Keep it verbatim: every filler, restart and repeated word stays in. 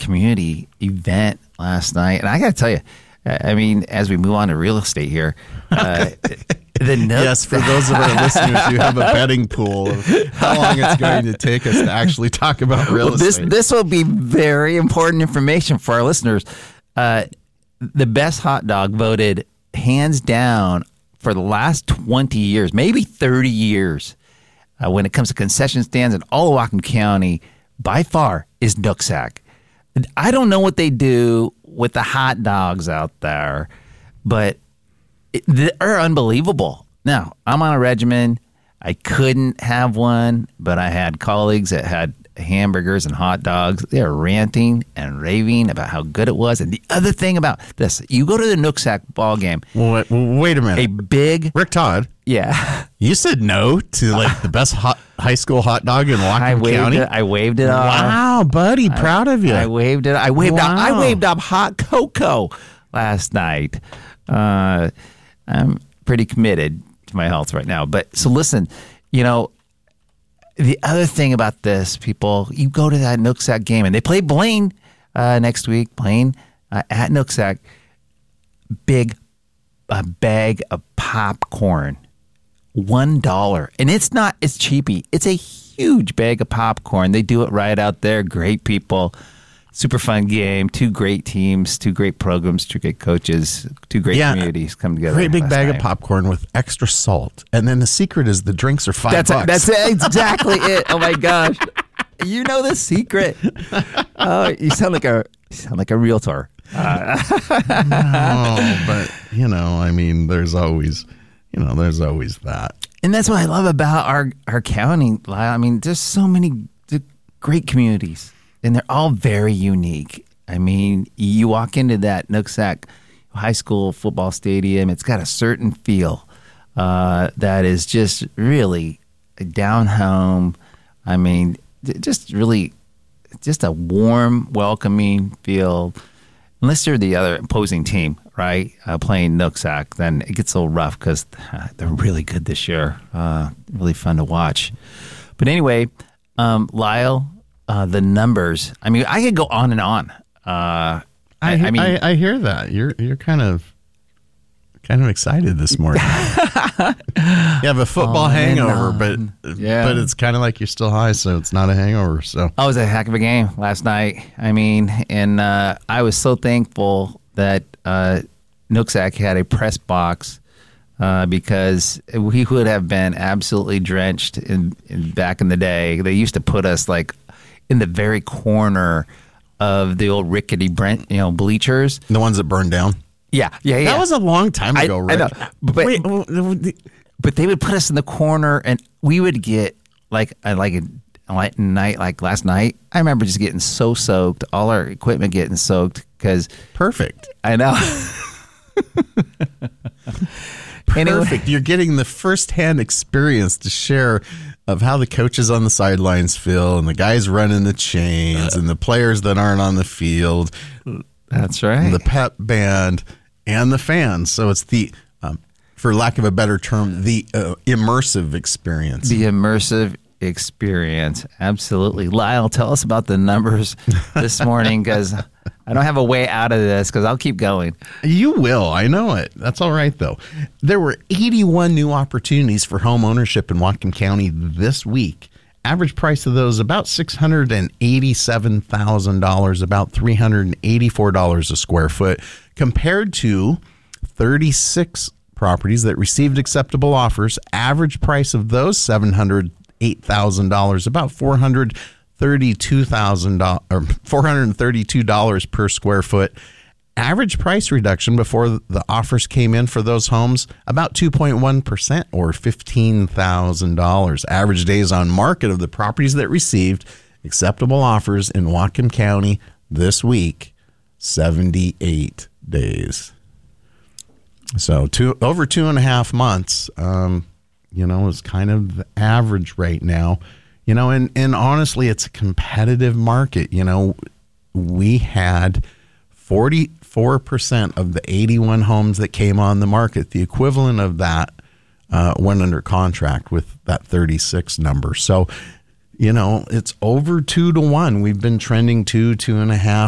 community event last night. And I got to tell you, I mean, as we move on to real estate here, uh, the Nook- yes, for those of our listeners who have a betting pool of how long it's going to take us to actually talk about real well, this, estate. This will be very important information for our listeners. Uh, the best hot dog voted hands down for the last twenty years, maybe thirty years, uh, when it comes to concession stands in all of Whatcom County, by far is Nooksack. I don't know what they do with the hot dogs out there, but it, they're unbelievable. Now, I'm on a regimen. I couldn't have one, but I had colleagues that had hamburgers and hot dogs. They were ranting and raving about how good it was. And the other thing about this, you go to the Nooksack ball game. Wait, wait a minute. A big... Rick Todd. Yeah. You said no to like the best hot, high school hot dog in Whatcom I waved County? It, I waved it off. Wow, buddy. Proud I, of you. I waved it. I waved wow. up. I waved up hot cocoa last night. Uh, I'm pretty committed to my health right now. But so listen, you know, the other thing about this, people, you go to that Nooksack game, and they play Blaine uh, next week, Blaine uh, at Nooksack. Big a bag of popcorn, one dollar, and it's not. It's cheapy. It's a huge bag of popcorn. They do it right out there. Great people. Super fun game. Two great teams, two great programs, two great coaches, two great yeah, communities come together. Great big bag night. of popcorn with extra salt. And then the secret is the drinks are five that's bucks. A, that's exactly it. Oh my gosh. You know the secret. Oh, you sound like a you sound like a realtor. Uh. No, but you know, I mean, there's always, you know, there's always that. And that's what I love about our, our county. I mean, there's so many great communities. And they're all very unique. I mean, you walk into that Nooksack high school football stadium, it's got a certain feel uh, that is just really down home. I mean, just really, just a warm, welcoming feel. Unless you're the other opposing team, right, uh, playing Nooksack, then it gets a little rough because they're really good this year. Uh, really fun to watch. But anyway, um, Lyle... Uh, the numbers. I mean, I could go on and on. Uh, I, I, I mean, I, I hear that you're you're kind of kind of excited this morning. You have a football oh, hangover, but yeah. but it's kind of like you're still high, so it's not a hangover. So oh, it was a heck of a game last night. I mean, and uh, I was so thankful that uh, Nooksack had a press box. Uh, because we would have been absolutely drenched in, in back in the day. They used to put us like in the very corner of the old rickety Brent, you know, bleachers. The ones that burned down. Yeah, yeah, yeah. That was a long time ago, I, Rick. I know, but, Wait, but they would put us in the corner, and we would get like a, like a, a night like last night. I remember just getting so soaked, all our equipment getting soaked because perfect. I know. Perfect. Anyway. You're getting the firsthand experience to share of how the coaches on the sidelines feel and the guys running the chains and the players that aren't on the field. That's right. The pep band and the fans. So it's the, um, for lack of a better term, the uh, immersive experience. The immersive experience. Absolutely. Lyle, tell us about the numbers this morning because I don't have a way out of this because I'll keep going. You will. I know it. That's all right, though. There were eighty-one new opportunities for home ownership in Whatcom County this week. Average price of those about six hundred eighty-seven thousand dollars, about three hundred eighty-four dollars a square foot, compared to thirty-six properties that received acceptable offers. Average price of those seven hundred eight thousand dollars, about four hundred thirty-two thousand dollars or four hundred thirty-two dollars per square foot. Average price reduction before the offers came in for those homes, about two point one percent or fifteen thousand dollars. Average days on market of the properties that received acceptable offers in Whatcom County this week, seventy-eight days. So two over two and a half months, um, you know, is kind of the average right now. You know, and, and honestly, it's a competitive market. You know, we had forty-four percent of the eighty-one homes that came on the market. The equivalent of that uh, went under contract with that thirty-six number. So, you know, it's over two to one. We've been trending two, two and a half.